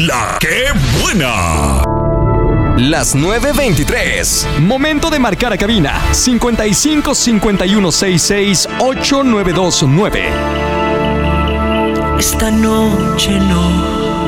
La que buena. Las 9:23. Momento de marcar a cabina. 55 51 66 8929. Esta noche no